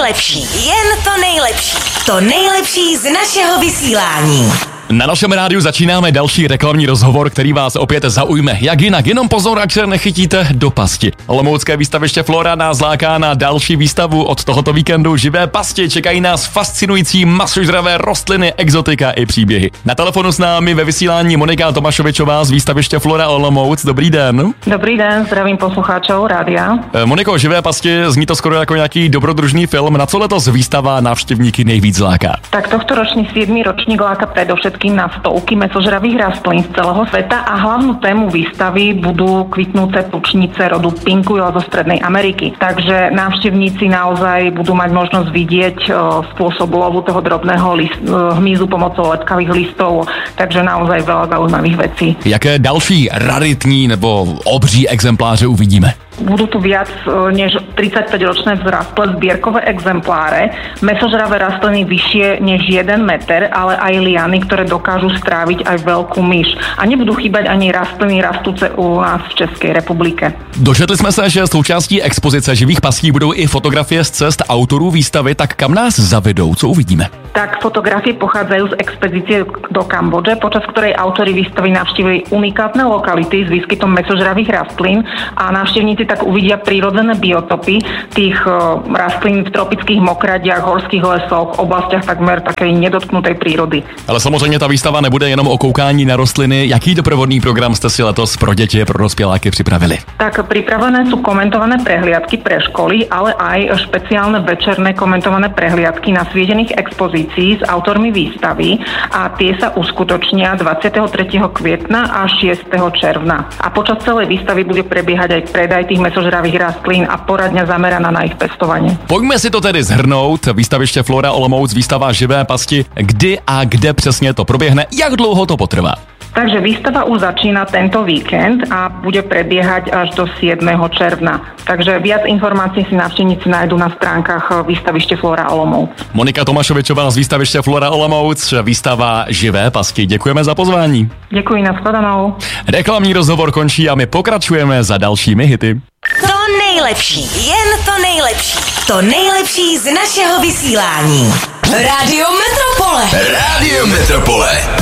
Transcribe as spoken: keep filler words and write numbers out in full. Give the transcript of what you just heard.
nejlepší, jen to nejlepší. To nejlepší z našeho vysílání. Na našem rádiu začínáme další reklamní rozhovor, který vás opět zaujme. Jak jinak, jenom pozor, ať se nechytíte do pasti. Olomoucké výstaviště Flora nás láká na další výstavu od tohoto víkendu. Živé pasti, čekají nás fascinující masožravé rostliny, exotika i příběhy. Na telefonu s námi ve vysílání Monika Tomášovičová z výstaviště Flora Olomouc. Dobrý den. Dobrý den, zdravím posluchačov rádia. Moniko, živé pasti, zní to skoro jako nějaký dobrodružný film. Na co letos výstava návštěvníky nejvíc láká? Tak tohto ročný siedmy ročník láka predovšetkým na stovky mesožravých rastlín z celého sveta a hlavnú tému výstavy budú kvitnúce tučnice rodu Pinkuila zo Strednej Ameriky. Takže návštevníci naozaj budú mať možnosť vidieť o, spôsob lovu toho drobného list, hmyzu pomocou letkavých listov, takže naozaj veľa zaujímavých vecí. Jaké další raritní nebo obří exempláře uvidíme? Budú tu viac než tridsaťpäťročné vzrastlé zbierkové exempláre, mesožravé rastliny vyššie než jeden meter, ale aj liany, ktoré dokážu stráviť aj veľkú myš. A nebudú chýbať ani rastliny rastúce u nás v Českej republike. Dočetli jsme se, že součástí expozice živých pastí budou i fotografie z cest autorů výstavy, tak kam nás zavedou, co uvidíme? Tak fotografie pochádzajú z expedície do Kambodže, počas ktorej autori výstavy navštívili unikátne lokality s výskytom mesožravých rastlín a návštevníci tak uvidia prírodzené biotopy tých rastlín v tropických mokradiach, horských lesoch, oblastiach takmer takej nedotknutej prírody. Ale samozřejmě ta výstava nebude jenom o koukání na rostliny. Jaký doprovodný program jste si letos pro děti, pro dospěláky připravili? Tak pripravené sú komentované prehliadky pre školy, ale aj špeciálne večerné komentované prehliadky na sviedených expozícií s autormi výstavy a tie sa uskutočnia dvadsiateho tretieho kvietna a šiesteho června. A počas celej výstavy bude prebiehať aj predaj tých mesožravých rastlín a poradňa zameraná na ich pestovanie. Pojďme si to tedy zhrnout. Výstaviště Flora Olomouc, výstava živé pasti. Kdy a kde přesně to proběhne? Jak dlouho to potrvá? Takže výstava už začína tento víkend a bude prebiehať až do siedmeho června. Takže viac informácií si návštevníci nájdú na stránkach výstaviště Flora Olomouc. Monika Tomášovičová z výstaviště Flora Olomouc, výstava živé pasti. Děkujeme za pozvání. Děkuji, nashledanou. Reklamní rozhovor končí a my pokračujeme za dalšími hity. To nejlepší, jen to nejlepší. To nejlepší z našeho vysílání. Rádio Metropole. Rádio Metropole.